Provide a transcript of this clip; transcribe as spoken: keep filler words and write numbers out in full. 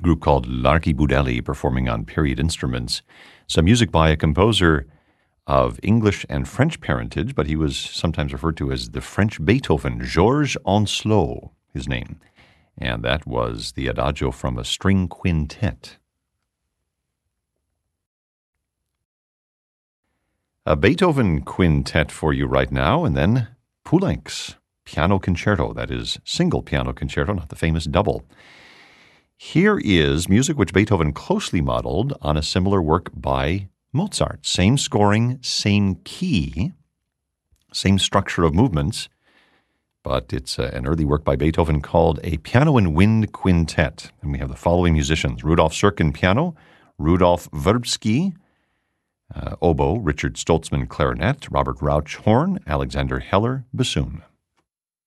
group called Larky Budelli performing on period instruments. Some music by a composer of English and French parentage, but he was sometimes referred to as the French Beethoven, Georges Onslaught, his name. And that was the Adagio from a string quintet. A Beethoven quintet for you right now, and then Poulenc's Piano Concerto. That is single piano concerto, not the famous double. Here is music which Beethoven closely modeled on a similar work by Mozart. Same scoring, same key, same structure of movements, but it's uh, an early work by Beethoven called a Piano and Wind Quintet. And we have the following musicians: Rudolf Serkin, piano; Rudolf Verbsky, uh, oboe; Richard Stoltzman, clarinet; Robert Rauch, horn; Alexander Heller, bassoon.